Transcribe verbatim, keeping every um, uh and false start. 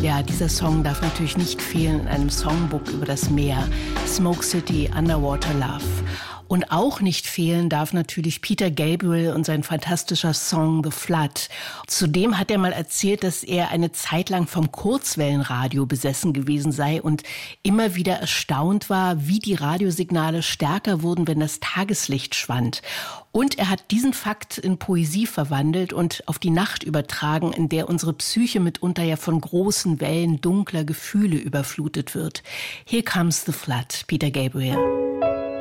Ja, dieser Song darf natürlich nicht fehlen in einem Songbook über das Meer. Smoke City, Underwater Love. Und auch nicht fehlen darf natürlich Peter Gabriel und sein fantastischer Song The Flood. Zudem hat er mal erzählt, dass er eine Zeit lang vom Kurzwellenradio besessen gewesen sei und immer wieder erstaunt war, wie die Radiosignale stärker wurden, wenn das Tageslicht schwand. Und er hat diesen Fakt in Poesie verwandelt und auf die Nacht übertragen, in der unsere Psyche mitunter ja von großen Wellen dunkler Gefühle überflutet wird. Here comes the flood, Peter Gabriel.